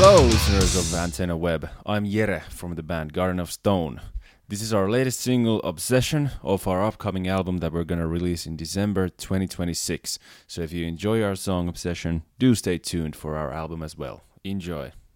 Hello, listeners of Antenna Web. I'm Jere from the band Garden of Stone. This is our latest single, Obsession, of our upcoming album that we're going to release in December 2026. So if you enjoy our song Obsession, do stay tuned for our album as well. Enjoy.